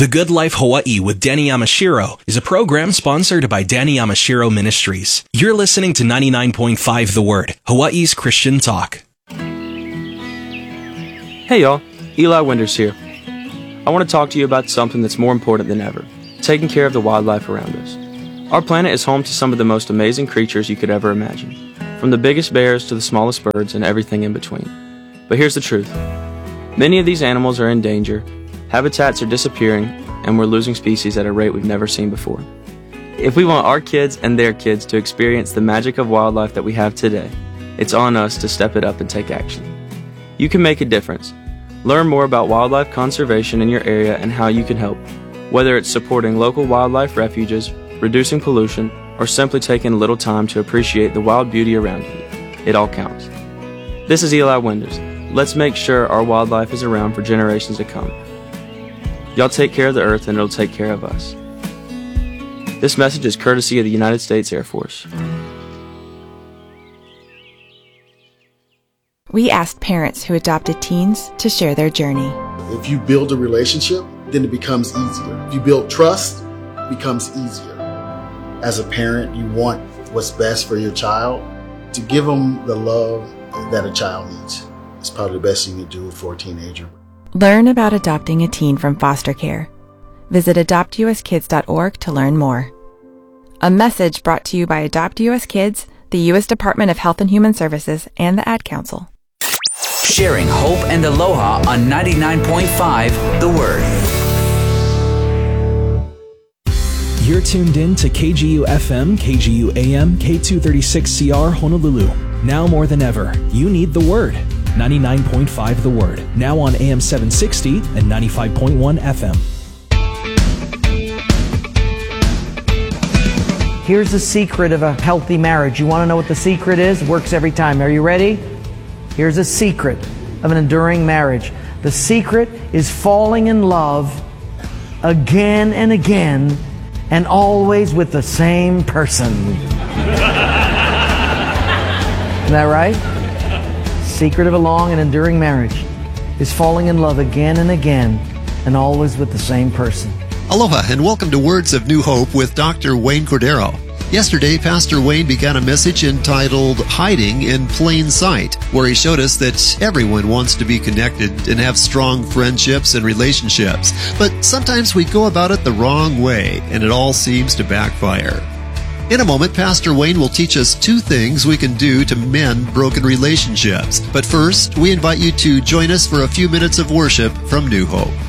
The Good Life Hawaii with Danny Yamashiro is a program sponsored by Danny Yamashiro Ministries. You're listening to 99.5 The Word, Hawaii's Christian talk. Hey y'all, Eli Winters here. I want to talk to you about something that's more important than ever, taking care of the wildlife around us. Our planet is home to some of the most amazing creatures you could ever imagine, from the biggest bears to the smallest birds and everything in between. But here's the truth. Many of these animals are in danger, habitats are disappearing, and we're losing species at a rate we've never seen before. If we want our kids and their kids to experience the magic of wildlife that we have today, it's on us to step it up and take action. You can make a difference. Learn more about wildlife conservation in your area and how you can help, whether it's supporting local wildlife refuges, reducing pollution, or simply taking a little time to appreciate the wild beauty around you. It all counts. This is Eli Winters. Let's make sure our wildlife is around for generations to come. Y'all take care of the earth and it'll take care of us. This message is courtesy of the United States Air Force. We asked parents who adopted teens to share their journey. If you build a relationship, then it becomes easier. If you build trust, it becomes easier. As a parent, you want what's best for your child. To give them the love that a child needs. It's probably the best thing you can do for a teenager. Learn about adopting a teen from foster care. Visit adoptuskids.org to learn more. A message brought to you by Adopt US Kids, the U.S. Department of Health and Human Services, and the Ad Council. Sharing hope and aloha on 99.5 The Word. You're tuned in to KGU FM, KGU AM, K236CR Honolulu. Now more than ever, you need the Word. 99.5 The Word, now on AM 760 and 95.1 FM. Here's the secret of a healthy marriage. You want to know what the secret is? Works every time. Are you ready? Here's a secret of an enduring marriage. The secret is falling in love again and again and always with the same person. Isn't that right? Secret of a long and enduring marriage is falling in love again and again and always with the same person. Aloha and welcome to Words of New Hope with Dr. Wayne Cordero. Yesterday, Pastor Wayne began a message entitled Hiding in Plain Sight, where he showed us that everyone wants to be connected and have strong friendships and relationships. But sometimes we go about it the wrong way, and it all seems to backfire. In a moment, Pastor Wayne will teach us 2 things we can do to mend broken relationships. But first, we invite you to join us for a few minutes of worship from New Hope.